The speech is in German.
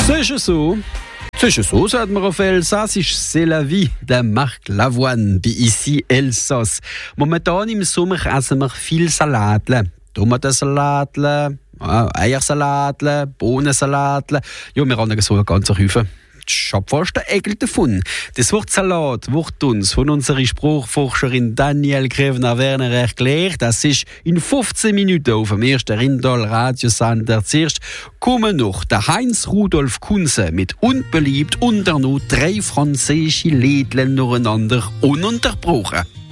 C'est so, sagt man auf Elsassisch, c'est la vie, der Marc Lavoine, bei ici Elsass. Momentan im Sommer essen wir viel Salatle. Tomatensalatler, Eiersalatler, Bohnensalatler. Ja, wir haben so einen ganzen Haufen. Ich hab fast einen Egel davon. Das Wort Salat wird uns von unserer Spruchforscherin Danielle Grevner-Werner erklärt. Das ist in 15 Minuten auf dem ersten Rindal-Radiosender. Zuerst kommen noch der Heinz-Rudolf Kunze mit unbeliebt und dann noch 3 französische Lädchen nacheinander ununterbrochen.